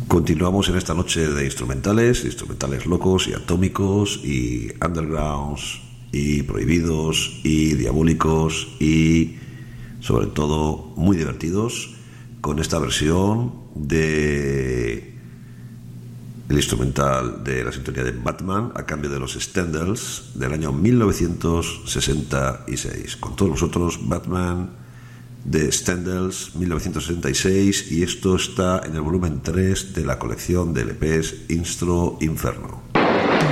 Continuamos en esta noche de instrumentales locos y atómicos y undergrounds y prohibidos y diabólicos y sobre todo muy divertidos con esta versión de el instrumental de la sintonía de Batman a cambio de los Stendals del año 1966. Con todos nosotros Batman de Stendals 1966, y esto está en el volumen 3 de la colección de LPs Instro Inferno.